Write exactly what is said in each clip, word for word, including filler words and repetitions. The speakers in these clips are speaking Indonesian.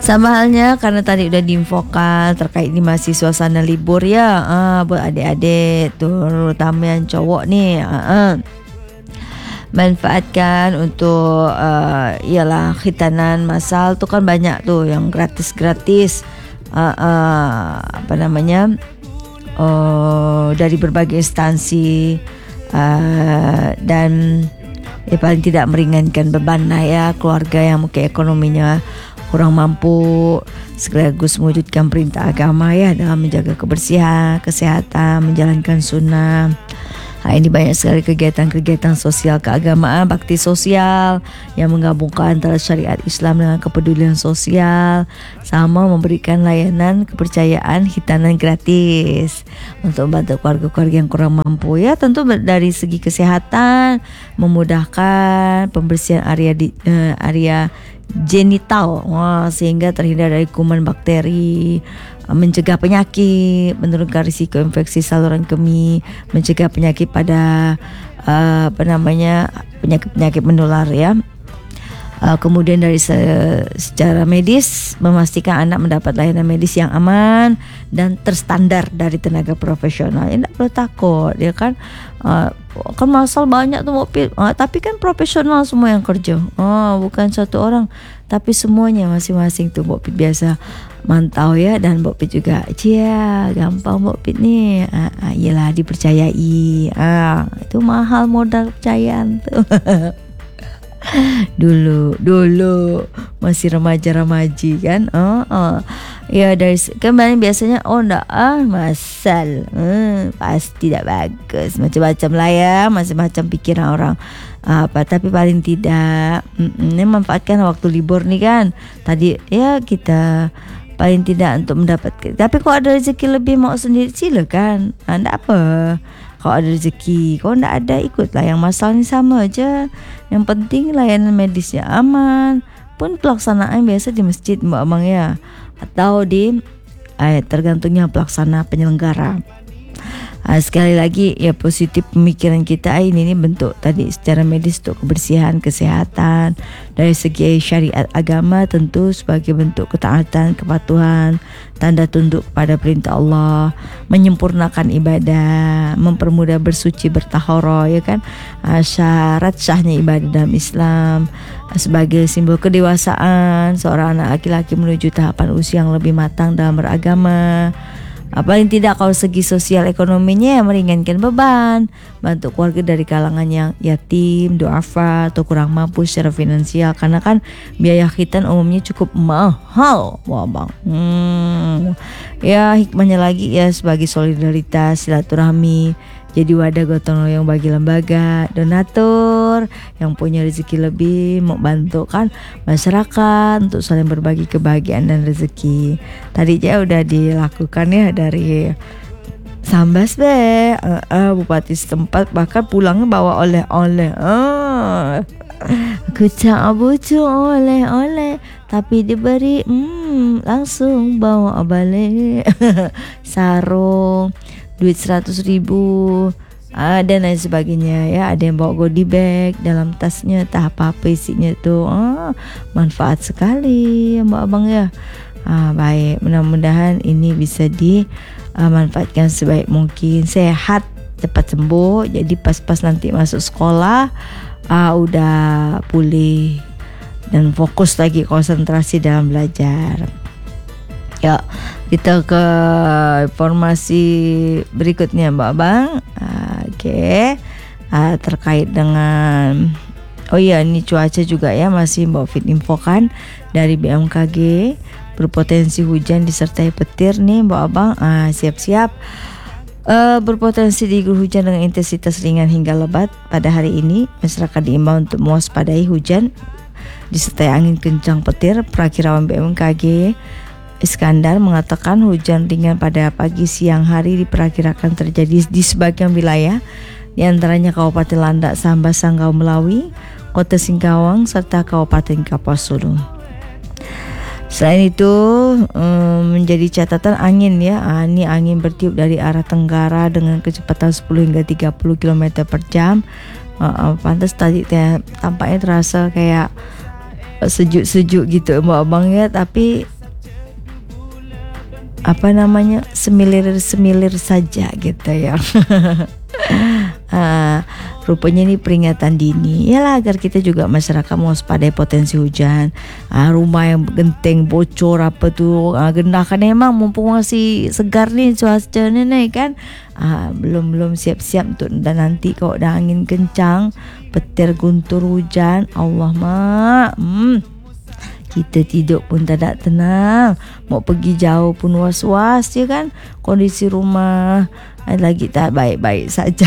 Sama halnya karena tadi udah diinfokan terkait ini masih suasana libur ya, ah, buat adik-adik terutama yang cowok nih, ah, ah. manfaatkan untuk uh, ialah khitanan masal tuh kan banyak tuh yang gratis-gratis, uh, uh, apa namanya uh, dari berbagai instansi, uh, dan ya paling tidak meringankan beban lah ya keluarga yang mungkin ekonominya kurang mampu, sekaligus mewujudkan perintah agama ya dalam menjaga kebersihan, kesehatan, menjalankan sunnah. Nah, ini banyak sekali kegiatan-kegiatan sosial keagamaan, bakti sosial yang menggabungkan antara syariat Islam dengan kepedulian sosial, sama memberikan layanan kepercayaan khitanan gratis untuk membantu keluarga-keluarga yang kurang mampu ya, tentu dari segi kesehatan, memudahkan pembersihan area di, uh, area genital, wah, sehingga terhindar dari kuman bakteri, mencegah penyakit, menurunkan risiko infeksi saluran kemih, mencegah penyakit pada uh, apa namanya penyakit-penyakit menular ya. Uh, kemudian dari se- secara medis, memastikan anak mendapat layanan medis yang aman dan terstandar dari tenaga profesional. Ya, tidak perlu takut, ya kan. Uh, kan masal banyak tuh Mbok, uh, tapi kan profesional semua yang kerja. Oh, bukan satu orang, tapi semuanya masing-masing tuh Mbok biasa mantau ya, dan Mbok juga, cia gampang Mbok nih, uh, uh, iyalah dipercayai. Ah, uh, itu mahal modal kepercayaan tuh. dulu dulu masih remaja-remaji kan, oh, oh. ya dari kemarin biasanya oh ndak ah masal, hmm, pasti tidak bagus, macam-macam lah ya, macam-macam pikiran orang apa, tapi paling tidak mm, ini manfaatkan waktu libur nih kan, tadi ya kita paling tidak untuk mendapatkan, tapi kalau ada rezeki lebih mau sendiri silakan, nah, ndak apa. Kalau ada rezeki, kalau tidak ada ikutlah yang masalahnya sama aja. Yang penting layanan medisnya aman. Pun pelaksanaan biasa di masjid Mbak Amang ya, atau di eh, tergantungnya pelaksana penyelenggara. Uh, sekali lagi ya, positif pemikiran kita ini, ini bentuk tadi secara medis untuk kebersihan, kesehatan. Dari segi syariat agama tentu sebagai bentuk ketaatan, kepatuhan, tanda tunduk pada perintah Allah, menyempurnakan ibadah, mempermudah bersuci, bertaharah ya kan, uh, syarat sahnya ibadah dalam Islam, uh, sebagai simbol kedewasaan seorang anak laki-laki menuju tahapan usia yang lebih matang dalam beragama. Paling tidak kalau segi sosial ekonominya ya meringankan beban, bantu keluarga dari kalangan yang yatim, duafa atau kurang mampu secara finansial, karena kan biaya khitan umumnya cukup mahal, wah bang. Hmm. Ya hikmahnya lagi ya sebagai solidaritas, silaturahmi, jadi wadah gotong royong bagi lembaga, donatur yang punya rezeki lebih mau bantu kan masyarakat untuk saling berbagi kebahagiaan dan rezeki. Tadi aja udah dilakukan ya dari Sambas be, uh, uh, bupati setempat bahkan pulangnya bawa oleh-oleh. Uh. Aku tak butuh oleh-oleh, tapi diberi hmm, langsung bawa balik. Sarung, duit seratus ribu, uh, dan lain sebagainya ya. Ada yang bawa goodie bag dalam tasnya, tak apa-apa isinya tuh. uh, Manfaat sekali Mbak Abang ya. uh, Baik, mudah-mudahan ini bisa dimanfaatkan uh, sebaik mungkin. Sehat, cepat sembuh, jadi pas-pas nanti masuk sekolah uh, udah pulih dan fokus lagi, konsentrasi dalam belajar. Ya, kita ke informasi berikutnya Mbak Bang. uh, Oke, okay. uh, terkait dengan oh iya ini cuaca juga ya, masih Mbak Fit infokan dari B M K G, berpotensi hujan disertai petir nih Mbak Abang. uh, Siap-siap uh, berpotensi diguyur hujan dengan intensitas ringan hingga lebat pada hari ini. Masyarakat diimbau untuk mewaspadai hujan disertai angin kencang petir. Perakirawan B M K G Iskandar mengatakan hujan ringan pada pagi siang hari diperkirakan terjadi di sebagian wilayah, di antaranya Kabupaten Landak, Sambas, Sanggau, Melawi, Kota Singkawang, serta Kabupaten Kapuas Hulu. Selain itu um, menjadi catatan angin ya, ah, ini angin bertiup dari arah tenggara dengan kecepatan sepuluh hingga tiga puluh kilometer per jam. Uh, uh, pantas tadi te- tampaknya terasa kayak sejuk-sejuk gitu Mbak Abang ya, tapi apa namanya semilir-semilir saja gitu ya. Uh, rupanya ini peringatan dini yalah agar kita juga masyarakat mewaspadai potensi hujan. uh, Rumah yang genteng bocor apa tuh uh, gendahkan emang mumpung masih segar nih cuacanya nih kan. uh, Belum-belum siap-siap untuk dan nanti kalau ada angin kencang, petir guntur hujan, Allah mak hmm, kita tidur pun tak ada tenang, mau pergi jauh pun was-was ya kan. Kondisi rumah lagi tak baik-baik saja.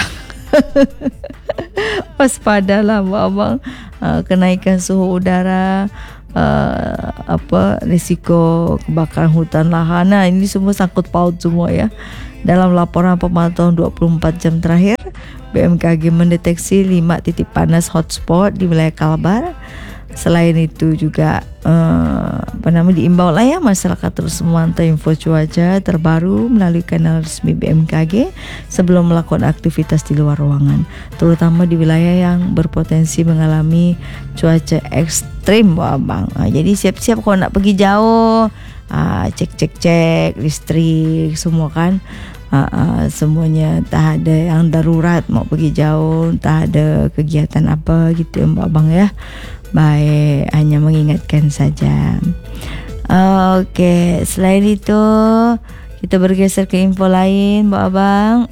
Waspadalah abang, uh, kenaikan suhu udara, uh, apa risiko kebakaran hutan lahan. Nah, ini semua sangkut paut semua ya. Dalam laporan pemantauan dua puluh empat jam terakhir, B M K G mendeteksi lima titik panas hotspot di wilayah Kalbar. Selain itu juga uh, apa namanya diimbau lah ya masyarakat terus memantau info cuaca terbaru melalui kanal resmi B M K G sebelum melakukan aktivitas di luar ruangan, terutama di wilayah yang berpotensi mengalami cuaca ekstrim, wah bang. Nah, jadi siap-siap kalau nak pergi jauh, uh, cek-cek-cek listrik semua kan. Uh, uh, semuanya tak ada yang darurat mau pergi jauh, tak ada kegiatan apa gitu ya mbak abang ya. Baik, hanya mengingatkan saja. uh, Oke, okay. Selain itu kita bergeser ke info lain mbak abang.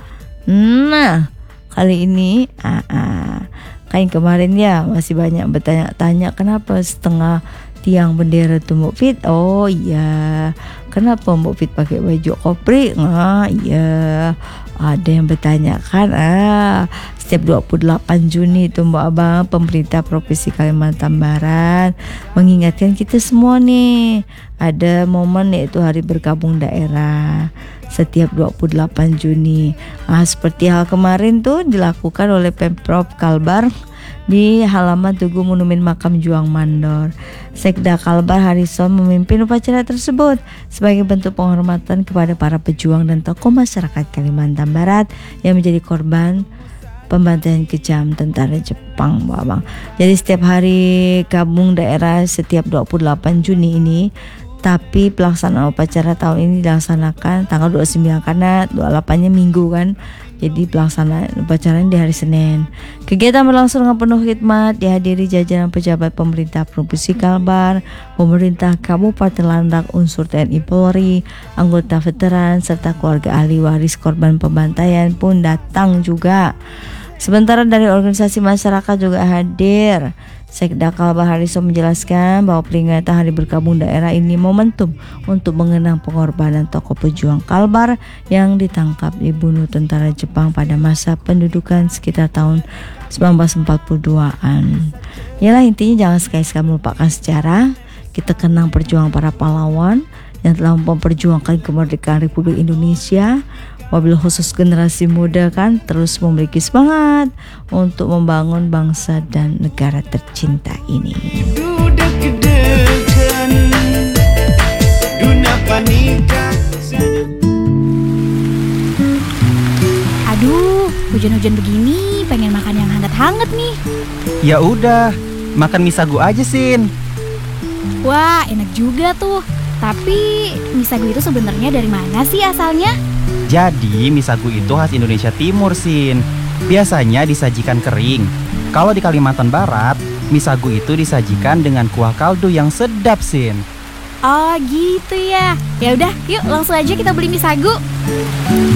Nah, kali ini uh, uh, kan kemarin ya masih banyak bertanya-tanya kenapa setengah tiang bendera tu Mbok Fit. Oh iya, kenapa Mbok Fit pakai baju kopri? Ah iya, ada yang bertanya kan. Ah, setiap dua puluh delapan Juni itu Mbak Abang, pemerintah Provinsi Kalimantan Barat mengingatkan kita semua nih, ada momen yaitu Hari Bergabung Daerah setiap dua puluh delapan Juni. Ah, seperti hal kemarin tuh dilakukan oleh Pemprov Kalbar di halaman Tugu Monumen Makam Juang Mandor. Sekda Kalbar Harrison memimpin upacara tersebut sebagai bentuk penghormatan kepada para pejuang dan tokoh masyarakat Kalimantan Barat yang menjadi korban pembantaian kejam tentara Jepang, Bang. Jadi setiap hari gabung daerah setiap dua puluh delapan Juni ini, tapi pelaksanaan upacara tahun ini dilaksanakan tanggal dua puluh sembilan karena dua puluh delapan-nya Minggu kan. Jadi pelaksanaan upacara di hari Senin. Kegiatan berlangsung dengan penuh khidmat, dihadiri jajaran pejabat pemerintah Provinsi Kalbar, pemerintah Kabupaten Landak, unsur T N I Polri, anggota veteran serta keluarga ahli waris korban pembantaian pun datang juga. Sementara dari organisasi masyarakat juga hadir. Sekda Kalbar Harrison menjelaskan bahwa peringatan Hari Bergabung Daerah ini momentum untuk mengenang pengorbanan tokoh pejuang Kalbar yang ditangkap dibunuh tentara Jepang pada masa pendudukan sekitar tahun sembilan belas empat puluh dua-an. Yalah, intinya jangan sekali-sekali melupakan sejarah. Kita kenang perjuangan para pahlawan yang telah memperjuangkan kemerdekaan Republik Indonesia. Wabil khusus generasi muda kan terus memiliki semangat untuk membangun bangsa dan negara tercinta ini. Aduh, hujan-hujan begini pengen makan yang hangat-hangat nih. Ya udah, makan mie sagu aja, Sin. Wah, enak juga tuh. Tapi mie sagu itu sebenarnya dari mana sih asalnya? Jadi mie sagu itu khas Indonesia Timur, Sin. Biasanya disajikan kering. Kalau di Kalimantan Barat, mie sagu itu disajikan dengan kuah kaldu yang sedap, Sin. Oh gitu ya. Ya udah, yuk langsung aja kita beli mie sagu.